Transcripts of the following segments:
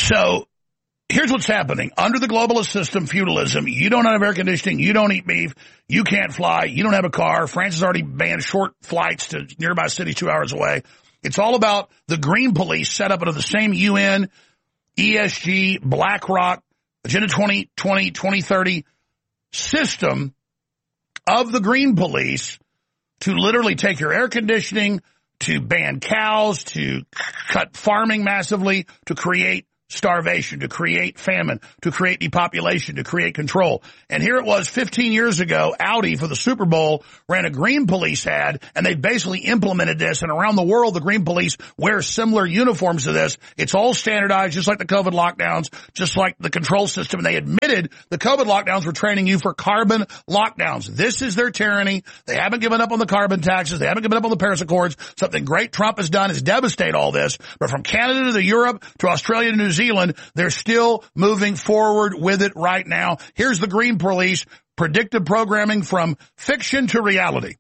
So here's what's happening. Under the globalist system, feudalism, you don't have air conditioning, you don't eat beef, you can't fly, you don't have a car. France has already banned short flights to nearby cities 2 hours away. It's all about the green police set up under the same UN, ESG, BlackRock, Agenda 2020, 2030 system of the green police to literally take your air conditioning, to ban cows, to cut farming massively, to create starvation, to create famine, to create depopulation, to create control. And here it was 15 years ago, Audi for the Super Bowl ran a green police ad, and they basically implemented this. And around the world, the green police wear similar uniforms to this. It's all standardized, just like the COVID lockdowns, just like the control system. And they admitted the COVID lockdowns were training you for carbon lockdowns. This is their tyranny. They haven't given up on the carbon taxes. They haven't given up on the Paris Accords. Something great Trump has done is devastate all this. But from Canada to Europe to Australia to New Zealand, they're still moving forward with it right now. Here's the green police, predictive programming from fiction to reality.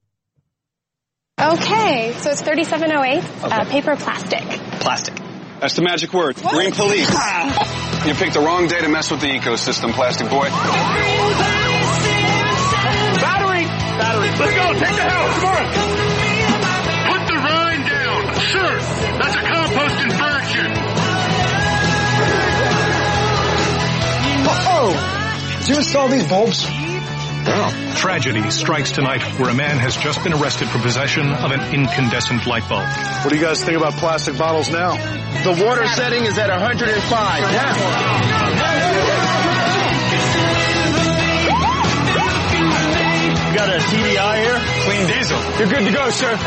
Okay, so it's 3708, Okay. paper plastic. Plastic. That's the magic word. What? Green police. You picked the wrong day to mess with the ecosystem, plastic boy. Battery! Let's go, take the house, come on! Put the rind down. Sure, that's a compost infraction. Uh-oh! Did you install these bulbs? Oh. Tragedy strikes tonight where a man has just been arrested for possession of an incandescent light bulb. What do you guys think about plastic bottles now? The water setting is at 105. Yeah. You got a TDI here? Clean diesel. You're good to go, sir.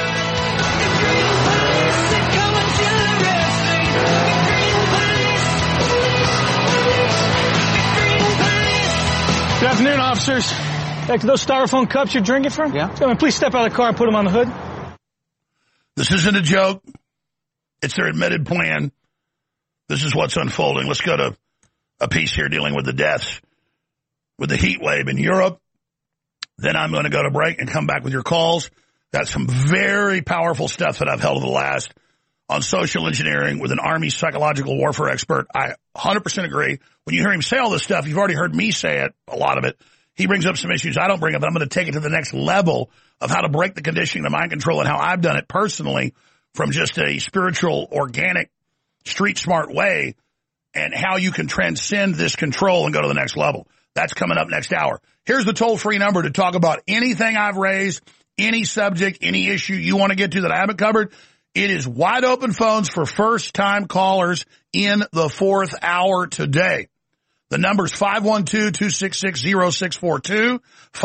Good afternoon, officers. Back to those styrofoam cups you're drinking from? Yeah. Gentlemen, please step out of the car and put them on the hood. This isn't a joke. It's their admitted plan. This is what's unfolding. Let's go to a piece here dealing with the deaths, with the heat wave in Europe. Then I'm going to go to break and come back with your calls. Got some very powerful stuff that I've held to the last on social engineering with an Army psychological warfare expert. I 100% agree. When you hear him say all this stuff, you've already heard me say it, a lot of it. He brings up some issues I don't bring up, but I'm going to take it to the next level of how to break the conditioning of mind control and how I've done it personally from just a spiritual, organic, street smart way, and how you can transcend this control and go to the next level. That's coming up next hour. Here's the toll-free number to talk about anything I've raised, any subject, any issue you want to get to that I haven't covered. It is wide open phones for first-time callers in the fourth hour today. The number's 512-266-0642,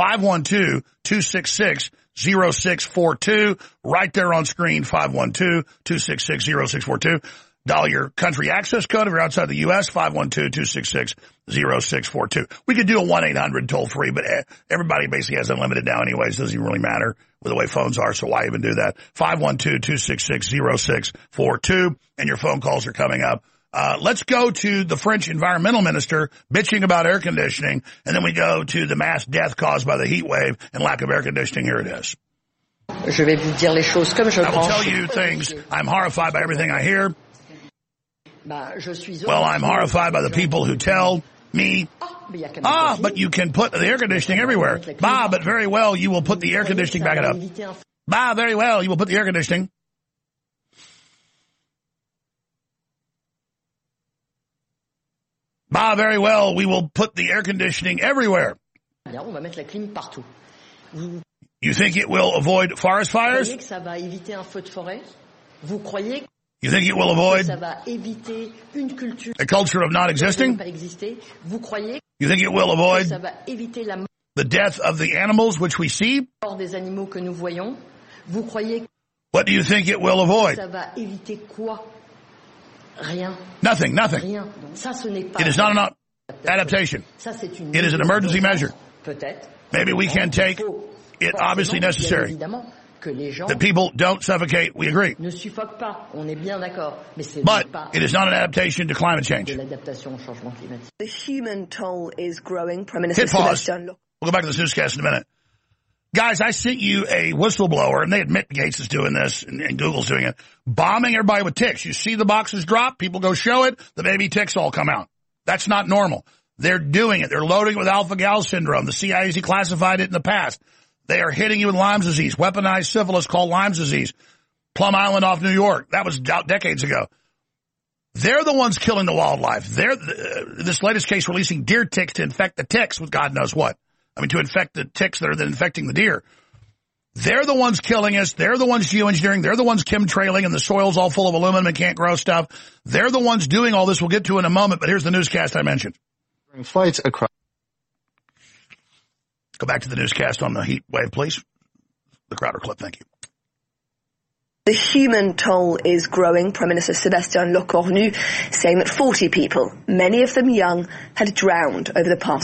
512-266-0642, right there on screen, 512-266-0642. Dial your country access code if you're outside the U.S., 512-266-0642. We could do a 1-800 toll-free, but everybody basically has unlimited now anyways. Doesn't even really matter with the way phones are, so why even do that? 512-266-0642, and your phone calls are coming up. Let's go to the French environmental minister bitching about air conditioning, and then we go to the mass death caused by the heat wave and lack of air conditioning. Here it is. I will tell you things. I'm horrified by everything I hear. Well, I'm horrified by the people who tell me, but you can put the air conditioning everywhere. But very well, you will put the air conditioning, back it up. Very well, you will put the air conditioning. Very well, we will put the air conditioning everywhere. You think it will avoid forest fires? You think it will avoid a culture of not existing? You think it will avoid the death of the animals which we see? What do you think it will avoid? Nothing. It is not an adaptation. It is an emergency measure. Maybe we can take it obviously necessary. That people don't suffocate, we agree. But it is not an adaptation to climate change. The human toll is growing. Prime Minister Hit pause. Sebastian Loeb. We'll go back to this newscast in a minute. Guys, I sent you a whistleblower, and they admit Gates is doing this, and Google's doing it, bombing everybody with ticks. You see the boxes drop, people go show it, the baby ticks all come out. That's not normal. They're doing it. They're loading it with alpha-gal syndrome. The CIA has declassified it in the past. They are hitting you with Lyme's disease, weaponized syphilis called Lyme's disease. Plum Island off New York. That was out decades ago. They're the ones killing the wildlife. They're this latest case releasing deer ticks to infect the ticks with God knows what. I mean, to infect the ticks that are then infecting the deer. They're the ones killing us. They're the ones geoengineering. They're the ones chemtrailing, and the soil's all full of aluminum and can't grow stuff. They're the ones doing all this. We'll get to in a moment, but here's the newscast I mentioned. Flights across. Go back to the newscast on the heat wave, please. The Crowder clip, thank you. The human toll is growing. Prime Minister Sébastien Lecornu saying that 40 people, many of them young, had drowned over the past